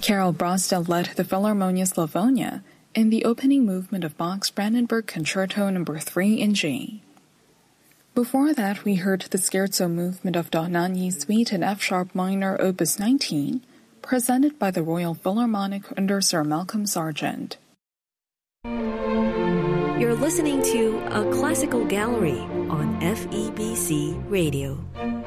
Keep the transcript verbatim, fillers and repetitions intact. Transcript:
Karel Brosda led the Philharmonia Slavonia in the opening movement of Bach's Brandenburg Concerto number three in G. Before that, we heard the Scherzo movement of Dohnányi Suite in F-sharp minor, opus nineteen, presented by the Royal Philharmonic under Sir Malcolm Sargent. You're listening to A Classical Gallery on F E B C Radio.